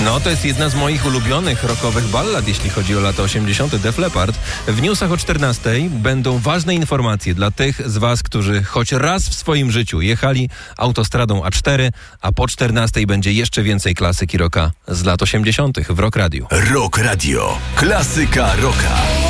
No, to jest jedna z moich ulubionych rockowych ballad, jeśli chodzi o lata 80. Def Leppard. W newsach o 14 będą ważne informacje dla tych z was, którzy choć raz w swoim życiu jechali autostradą A4, a po 14 będzie jeszcze więcej klasyki rocka z lat 80. w Rock Radio. Rock Radio. Klasyka rocka.